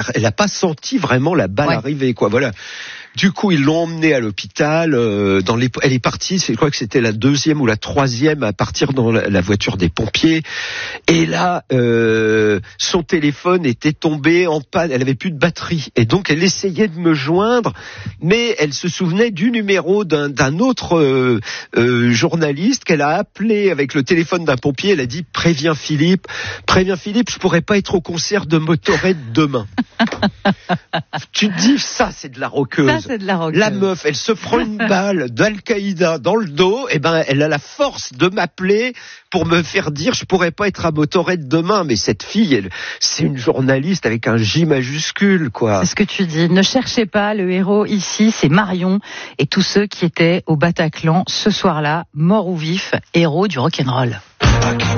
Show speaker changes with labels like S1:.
S1: elle a pas senti vraiment la balle arriver, quoi. Voilà. Du coup, ils l'ont emmenée à l'hôpital. Elle est partie, je crois que c'était la 2e ou la 3e à partir dans la voiture des pompiers. Et là, son téléphone était tombé en panne. Elle avait plus de batterie. Et donc, elle essayait de me joindre, mais elle se souvenait du numéro d'un autre journaliste qu'elle a appelé avec le téléphone d'un pompier. Elle a dit préviens Philippe, je pourrais pas être au concert de Motorhead demain. Tu te dis ça, c'est de la rockeuse.
S2: C'est de la rockeuse.
S1: La meuf, elle se prend une balle d'Al-Qaïda dans le dos, et ben elle a la force de m'appeler pour me faire dire je pourrais pas être à Motorhead demain. Mais cette fille, c'est une journaliste avec un J majuscule, quoi.
S2: C'est ce que tu dis. Ne cherchez pas, le héros ici, c'est Marion et tous ceux qui étaient au Bataclan ce soir-là, morts ou vifs, héros du rock'n'roll.